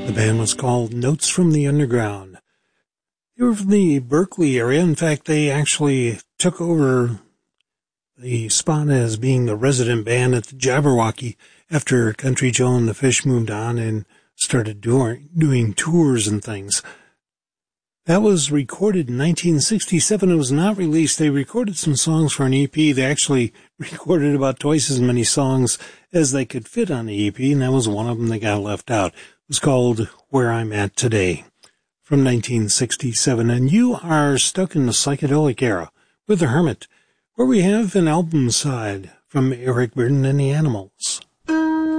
The band was called Notes from the Underground. They were from the Berkeley area. In fact, they actually took over the spot as being the resident band at the Jabberwocky after Country Joe and the Fish moved on and started doing tours and things. That was recorded in 1967. It was not released. They recorded some songs for an EP. They actually recorded about twice as many songs as they could fit on the EP, and that was one of them that got left out. It was called Where I'm At Today from 1967. And you are stuck in the psychedelic era with The Hermit, where we have an album side from Eric Burdon and the Animals.